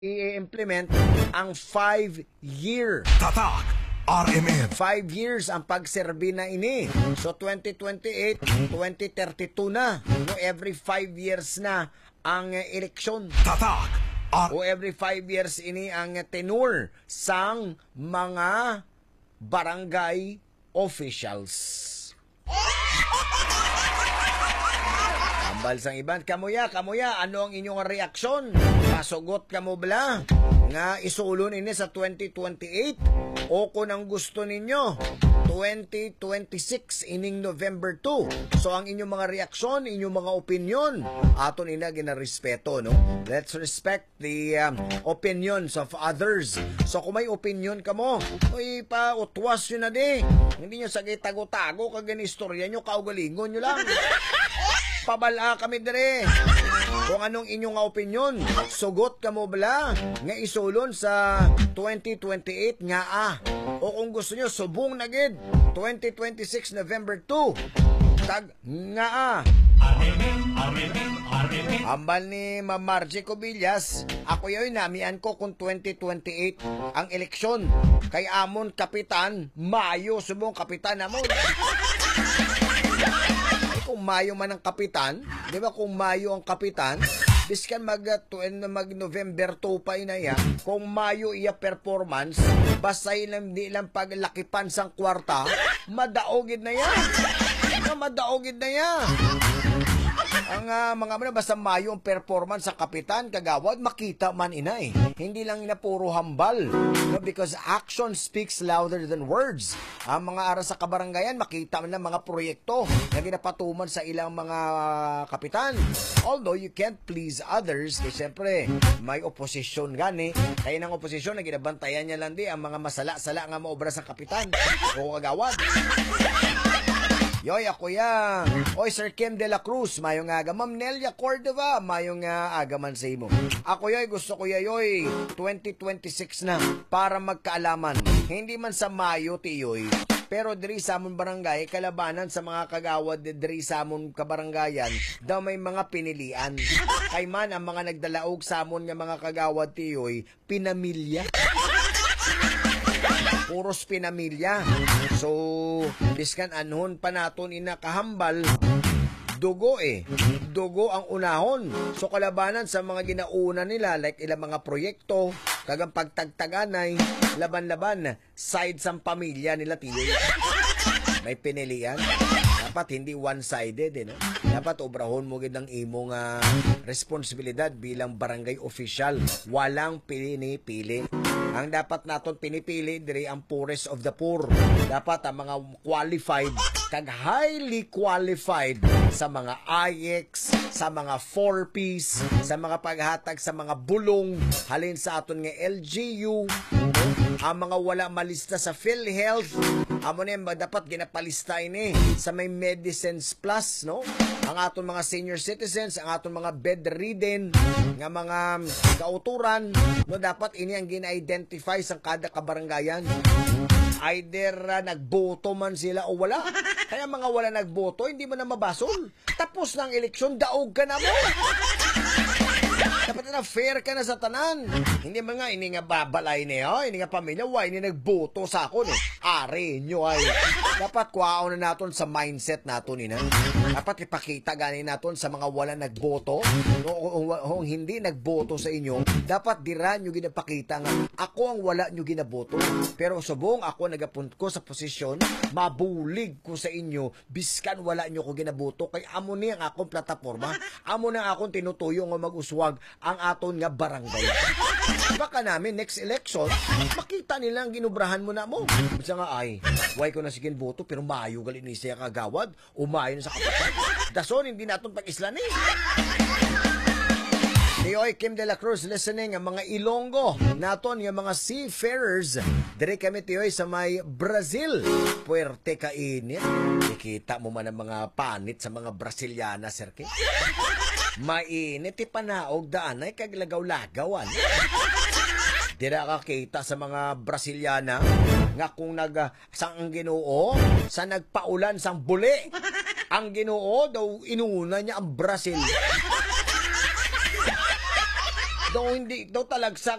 i-implement ang 5-year. Tatak RMN. 5 years ang pagserbi na ini. So 2028, 2032 na. No, every 5 years na ang eleksyon. Tatak O every 5 years ini ang tenure sang mga barangay officials. Ambal sang iban, kamuya, ano ang inyong reaksyon? Pasugot kamo bala nga isulon ini sa 2028 o kung ang gusto ninyo 2026 ining November 2. So ang inyong mga reaksyon, inyong mga opinion, aton ina ginarespeto, no? Let's respect the opinions of others. So kung may opinion kamo, oy pa utwas yun na di. Hindi nyo sagay tago-tago kag istorya nyo, kaugalingon nyo lang. Pabala kami dire. Kung anong inyong opinion, sugot ka mo bala nga isulon sa 2028 nga o kung gusto nyo subong na gid 2026 November 2 tag nga Ambal ni Ma'am Margie Cobillas, ako yoy namian ko kung 2028 ang eleksyon kay amon kapitan Mayo subong kapitan namon. Kung Mayo man ang kapitan, di ba kung Mayo ang kapitan, biskan mag November 2 pa inaya, kung Mayo iya performance, basta ilang di lang paglakipan sang kwarta, madaogid na yan. Madaogid na yan. Ang mga mana basta Mayo ang performance sa kapitan, kagawad, makita man ina eh. Hindi lang ina puro hambal. No? Because action speaks louder than words. Ang mga aras sa kabarangayan, makita man ng mga proyekto na ginapatuman sa ilang mga kapitan. Although you can't please others, eh siyempre, may oposisyon gani. Kaya ng oposisyon, na ginabantayan niya lang di ang mga masala-sala nga maobra sa kapitan o kagawad. Yoy, ako ya. Oy, Sir Kim de la Cruz, mayong aga. Ma'am Nelia Cordova, mayong aga man sa imo. Ako yoy, gusto ko yoy, 2026 na para magkaalaman. Hindi man sa Mayo, tiyoy. Pero diri sa amon barangay, kalabanan sa mga kagawad diri sa amon kabarangayan, daw may mga pinilian. Kay man ang mga nagdalaog sa amon nga mga kagawad tiyoy, pinamilya. Puros pinamilya. So, biskan anhon pa naton inakahambal, dugo eh. Dugo ang unahon. So, kalabanan sa mga ginauna nila, like ilang mga proyekto, kagang pagtagtaganay, laban-laban, side sa pamilya nila tiyo. May pinilian. Dapat hindi one-sided, eh, no? Dapat obrahon mo gid ang imong responsibilidad bilang barangay official. Walang pinipili. Ang dapat naton pinipili diri ang poorest of the poor. Dapat ang mga qualified kag highly qualified sa mga IX, sa mga 4Ps, sa mga paghatag sa mga bulong, halin sa aton nga LGU, ang mga wala malista sa PhilHealth, amo na dapat ginapalista ini sa may Medicines Plus, no? Ang aton mga senior citizens, ang aton mga bedridden, nga mga kauturan, no, dapat ini ang gina-identify sa kada kabarangayan. Either nagboto man sila o wala. Kaya mga wala nagboto, hindi mo na mabasol. Tapos ng eleksyon, daog ka na mo. Dapat na fair ka na sa tanan. Hindi man nga, ini nga babalay niya, ini nga pamilya, ini nagboto sa ako, eh. Ari nyo ay. Dapat kuhaon na natin sa mindset natin, ina. Dapat ipakita ganin natin sa mga wala nagboto. Kung hindi nagboto sa inyo, dapat dira nyo ginapakita nga, ako ang wala nyo ginaboto. Pero subong ako nagapunt ko sa posisyon, mabulig ko sa inyo, biskan wala nyo ko ginaboto, kay amo ni ang akong plataforma, amo na akong tinutuyo nga mag-uswag ang aton nga barangay. Baka namin next election, makita nilang ginubrahan mo na mo. Bisa nga ay, why ko na sigin boto pero maayo gali ni siya kagawad, umayo na sa kapitan. Dason hindi naton pag-islan eh. Tiyoy Kim de la Cruz listening ang mga Ilonggo naton yung mga seafarers dire kami tiyoy sa may Brazil. Puerte kainit. Ikita mo man ang mga panit sa mga Brasiliana, sir. Mainit ipanaog daan ay kaglagaw-lagawan. Dira kakita sa mga Brasiliana nga kung sang Ginoo sa nagpaulan sang buli. Ang Ginoo daw inuna niya ang Brazil. daw hindi daw talagsak